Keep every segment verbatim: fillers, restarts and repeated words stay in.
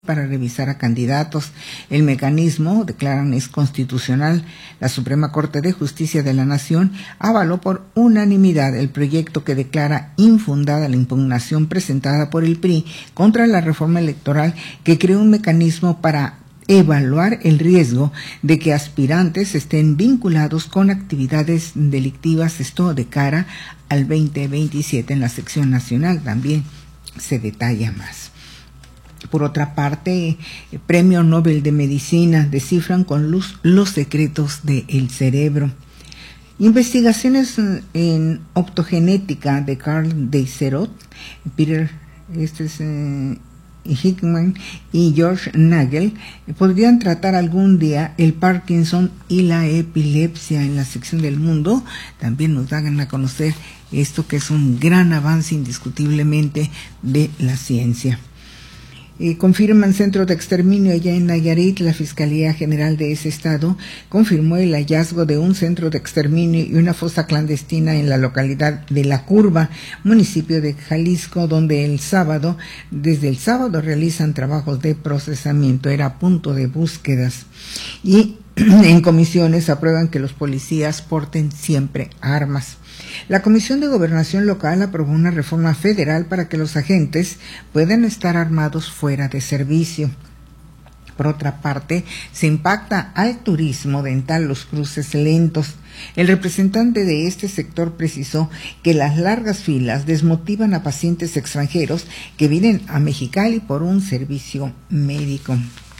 para revisar a candidatos. El mecanismo, declaran, es constitucional. La Suprema Corte de Justicia de la Nación avaló por unanimidad el proyecto que declara infundada la impugnación presentada por el P R I contra la reforma electoral que creó un mecanismo para evaluar el riesgo de que aspirantes estén vinculados con actividades delictivas, esto de cara al veinte veintisiete. En la sección nacional también se detalla más. Por otra parte, el Premio Nobel de Medicina descifran con luz los secretos del cerebro. Investigaciones en optogenética de Carl Deiserot, Peter este es, eh, Hickman y George Nagel podrían tratar algún día el Parkinson y la epilepsia. En la sección del mundo también nos dan a conocer esto, que es un gran avance indiscutiblemente de la ciencia. Eh, confirman centro de exterminio allá en Nayarit. La Fiscalía General de ese estado confirmó el hallazgo de un centro de exterminio y una fosa clandestina en la localidad de La Curva, municipio de Jalisco, donde el sábado, desde el sábado realizan trabajos de procesamiento. Era punto de búsquedas. Y en comisiones aprueban que los policías porten siempre armas. La Comisión de Gobernación Local aprobó una reforma federal para que los agentes puedan estar armados fuera de servicio. Por otra parte, se impacta al turismo dental los cruces lentos. El representante de este sector precisó que las largas filas desmotivan a pacientes extranjeros que vienen a Mexicali por un servicio médico.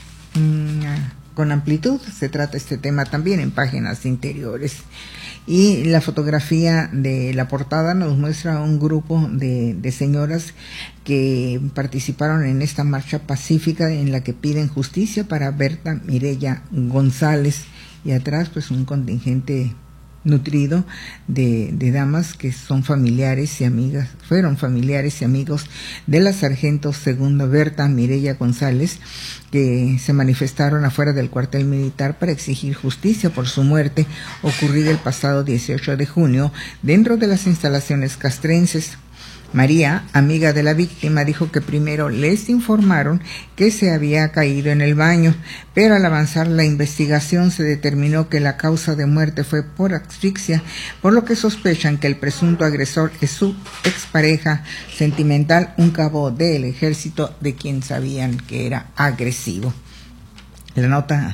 Con amplitud se trata este tema también en páginas interiores. Y la fotografía de la portada nos muestra un grupo de, de señoras que participaron en esta marcha pacífica en la que piden justicia para Berta Mireya González, y atrás pues un contingente nutrido de, de damas que son familiares y amigas, fueron familiares y amigos de la sargento segunda Berta Mireya González, que se manifestaron afuera del cuartel militar para exigir justicia por su muerte ocurrida el pasado dieciocho de junio dentro de las instalaciones castrenses. María, amiga de la víctima, dijo que primero les informaron que se había caído en el baño, pero al avanzar la investigación se determinó que la causa de muerte fue por asfixia, por lo que sospechan que el presunto agresor es su expareja sentimental, un cabo del ejército de quien sabían que era agresivo. La nota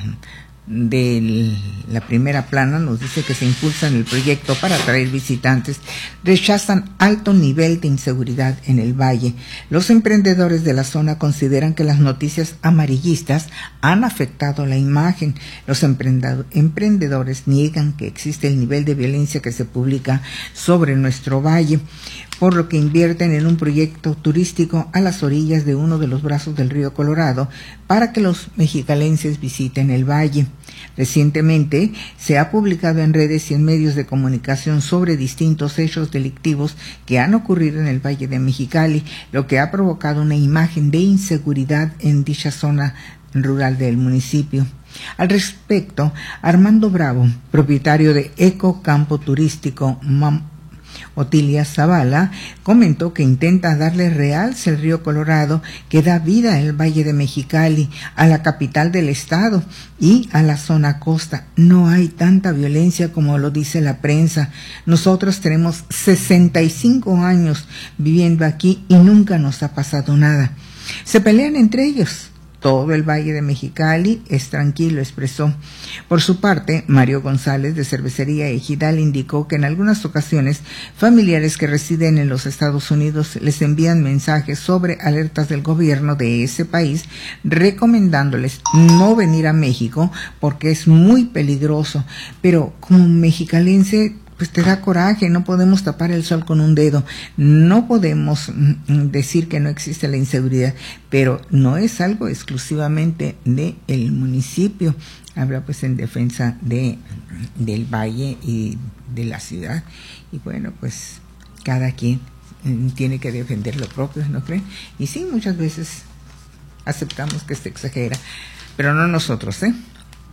de la primera plana nos dice que se impulsa en el proyecto para atraer visitantes, rechazan alto nivel de inseguridad en el valle. Los emprendedores de la zona consideran que las noticias amarillistas han afectado la imagen. Los emprendedores niegan que existe el nivel de violencia que se publica sobre nuestro valle, por lo que invierten en un proyecto turístico a las orillas de uno de los brazos del río Colorado para que los mexicalenses visiten el valle. Recientemente se ha publicado en redes y en medios de comunicación sobre distintos hechos delictivos que han ocurrido en el Valle de Mexicali, lo que ha provocado una imagen de inseguridad en dicha zona rural del municipio. Al respecto, Armando Bravo, propietario de Eco Campo Turístico Mam Otilia Zavala, comentó que intenta darle realce al río Colorado, que da vida al Valle de Mexicali, a la capital del estado y a la zona costa. No hay tanta violencia como lo dice la prensa. Nosotros tenemos sesenta y cinco años viviendo aquí y nunca nos ha pasado nada. Se pelean entre ellos. Todo el Valle de Mexicali es tranquilo, expresó. Por su parte, Mario González, de Cervecería Ejidal, indicó que en algunas ocasiones familiares que residen en los Estados Unidos les envían mensajes sobre alertas del gobierno de ese país recomendándoles no venir a México porque es muy peligroso. Pero como mexicalense, pues te da coraje. No podemos tapar el sol con un dedo, no podemos decir que no existe la inseguridad, pero no es algo exclusivamente de el municipio. Habla pues en defensa de del valle y de la ciudad, y bueno, pues cada quien tiene que defender lo propio, ¿no creen? Y sí, muchas veces aceptamos que se exagera, pero no nosotros, ¿eh?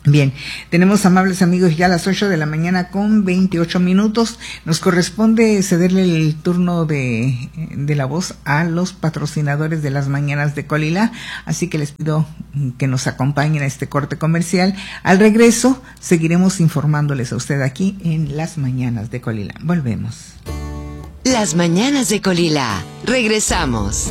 Bien, tenemos, amables amigos, ya a las ocho de la mañana con veintiocho minutos. Nos corresponde cederle el turno de, de la voz a los patrocinadores de las mañanas de Colila, así que les pido que nos acompañen a este corte comercial. Al regreso seguiremos informándoles a usted aquí en las mañanas de Colila. Volvemos. Las mañanas de Colila. Regresamos.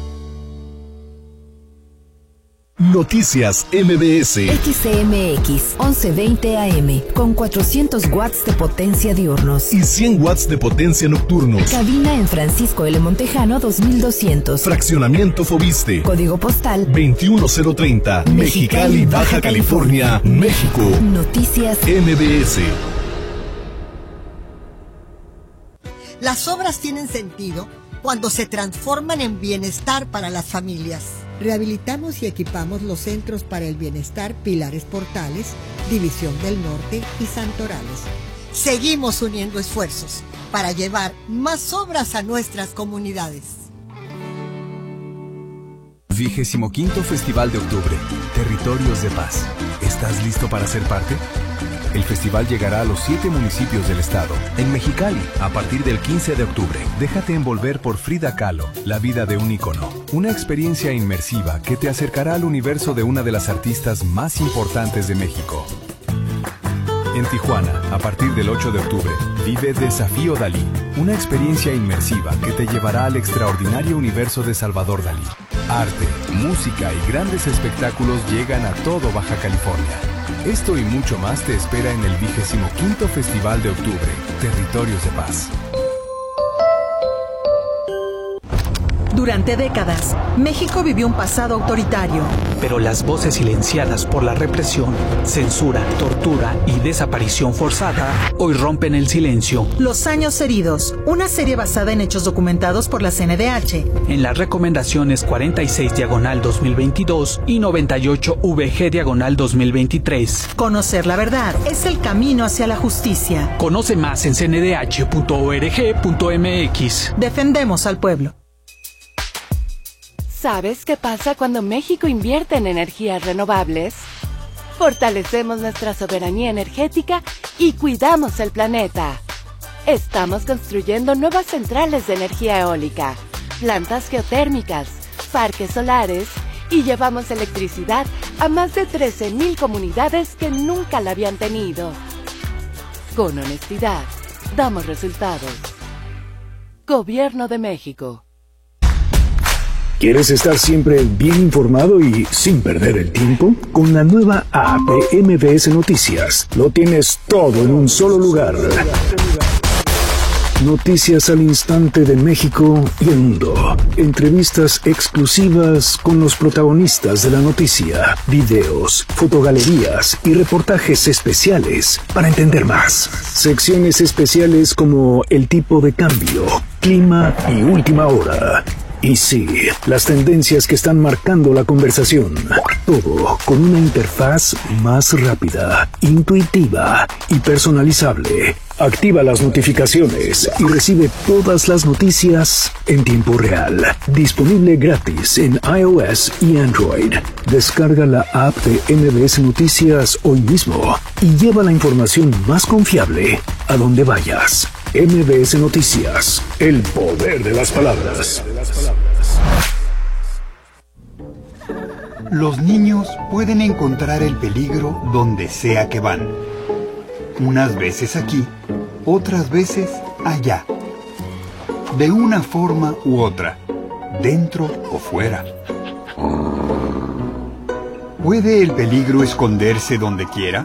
Noticias M B S. X C M X once veinte A M con cuatrocientos watts de potencia diurnos y cien watts de potencia nocturnos. Cabina en Francisco L. Montejano dos mil doscientos. Fraccionamiento Fobiste. Código postal veintiuno cero treinta. Mexicali, Baja California, México. Noticias M B S. Las obras tienen sentido cuando se transforman en bienestar para las familias. Rehabilitamos y equipamos los centros para el bienestar Pilares Portales, División del Norte y Santorales. Seguimos uniendo esfuerzos para llevar más obras a nuestras comunidades. Vigésimo quinto Festival de Octubre, Territorios de Paz. ¿Estás listo para ser parte? El festival llegará a los siete municipios del estado. En Mexicali, a partir del quince de octubre. Déjate envolver por Frida Kahlo, La vida de un ícono. Una experiencia inmersiva que te acercará al universo de una de las artistas más importantes de México. En Tijuana, a partir del ocho de octubre, vive Desafío Dalí. Una experiencia inmersiva que te llevará al extraordinario universo de Salvador Dalí. Arte, música y grandes espectáculos llegan a todo Baja California. Esto y mucho más te espera en el vigésimo quinto Festival de Octubre, Territorios de Paz. Durante décadas, México vivió un pasado autoritario. Pero las voces silenciadas por la represión, censura, tortura y desaparición forzada hoy rompen el silencio. Los años heridos, una serie basada en hechos documentados por la C N D H. En las recomendaciones cuarenta y seis diagonal dos mil veintidós y noventa y ocho V G diagonal dos mil veintitrés. Conocer la verdad es el camino hacia la justicia. Conoce más en c n d h punto org punto m x. Defendemos al pueblo. ¿Sabes qué pasa cuando México invierte en energías renovables? Fortalecemos nuestra soberanía energética y cuidamos el planeta. Estamos construyendo nuevas centrales de energía eólica, plantas geotérmicas, parques solares y llevamos electricidad a más de trece mil comunidades que nunca la habían tenido. Con honestidad, damos resultados. Gobierno de México. ¿Quieres estar siempre bien informado y sin perder el tiempo? Con la nueva app de M B S Noticias, lo tienes todo en un solo lugar. Noticias al instante de México y el mundo. Entrevistas exclusivas con los protagonistas de la noticia. Videos, fotogalerías y reportajes especiales para entender más. Secciones especiales como el tipo de cambio, clima y última hora. Y sí, las tendencias que están marcando la conversación. Todo con una interfaz más rápida, intuitiva y personalizable. Activa las notificaciones y recibe todas las noticias en tiempo real. Disponible gratis en iOS y Android. Descarga la app de M B S Noticias hoy mismo y lleva la información más confiable a donde vayas. M B S Noticias, el poder de las palabras. Los niños pueden encontrar el peligro donde sea que van. Unas veces aquí, otras veces allá. De una forma u otra, dentro o fuera. ¿Puede el peligro esconderse donde quiera?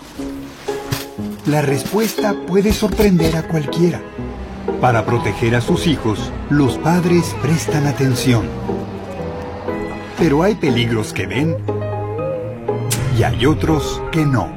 La respuesta puede sorprender a cualquiera. Para proteger a sus hijos, los padres prestan atención. Pero hay peligros que ven y hay otros que no.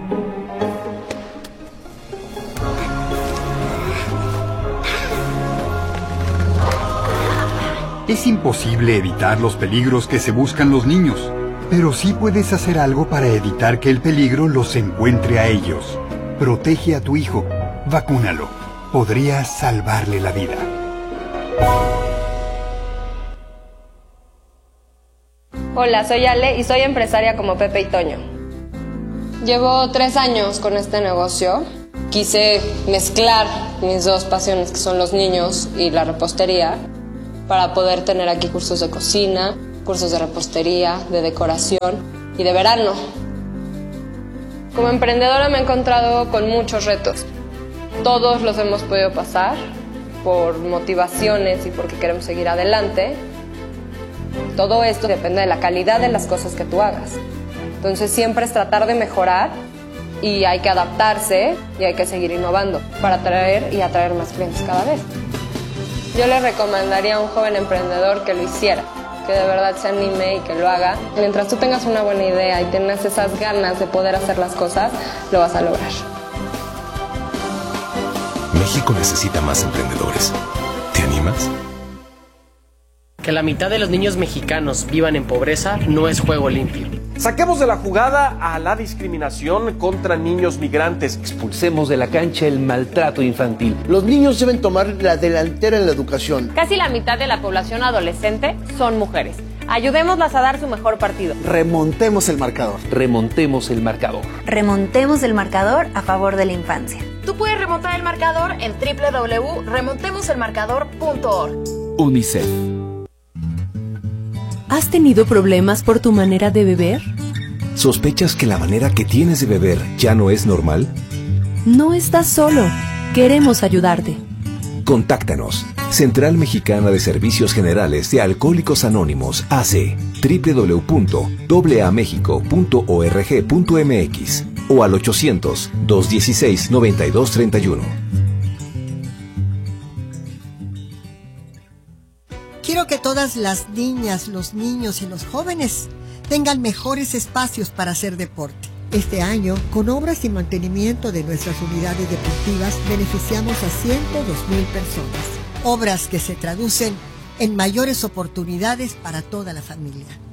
Es imposible evitar los peligros que se buscan los niños, pero sí puedes hacer algo para evitar que el peligro los encuentre a ellos. Protege a tu hijo. Vacúnalo. Podrías salvarle la vida. Hola, soy Ale y soy empresaria como Pepe y Toño. Llevo tres años con este negocio. Quise mezclar mis dos pasiones, que son los niños y la repostería, para poder tener aquí cursos de cocina, cursos de repostería, de decoración y de verano. Como emprendedora me he encontrado con muchos retos. Todos los hemos podido pasar por motivaciones y porque queremos seguir adelante. Todo esto depende de la calidad de las cosas que tú hagas. Entonces siempre es tratar de mejorar y hay que adaptarse y hay que seguir innovando para atraer y atraer más clientes cada vez. Yo le recomendaría a un joven emprendedor que lo hiciera, que de verdad se anime y que lo haga. Mientras tú tengas una buena idea y tengas esas ganas de poder hacer las cosas, lo vas a lograr. México necesita más emprendedores. ¿Te animas? Que la mitad de los niños mexicanos vivan en pobreza no es juego limpio. Saquemos de la jugada a la discriminación contra niños migrantes. Expulsemos de la cancha el maltrato infantil. Los niños deben tomar la delantera en la educación. Casi la mitad de la población adolescente son mujeres. Ayudémoslas a dar su mejor partido. Remontemos el marcador. Remontemos el marcador. Remontemos el marcador a favor de la infancia. Tú puedes remontar el marcador en doble u doble u doble u punto remontemos el marcador punto org. UNICEF. ¿Has tenido problemas por tu manera de beber? ¿Sospechas que la manera que tienes de beber ya no es normal? No estás solo. Queremos ayudarte. Contáctanos. Central Mexicana de Servicios Generales de Alcohólicos Anónimos, A C, doble u doble u doble u punto a a méxico punto org punto m x o al ochocientos, dos dieciséis, noventa y dos treinta y uno. Quiero que todas las niñas, los niños y los jóvenes tengan mejores espacios para hacer deporte. Este año, con obras y mantenimiento de nuestras unidades deportivas, beneficiamos a ciento dos mil personas. Obras que se traducen en mayores oportunidades para toda la familia.